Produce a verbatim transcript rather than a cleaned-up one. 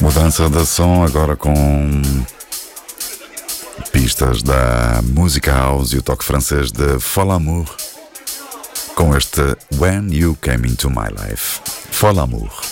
Mudança de som agora com pistas da música house e o toque francês de Folamour com este When You Came Into My Life. Folamour.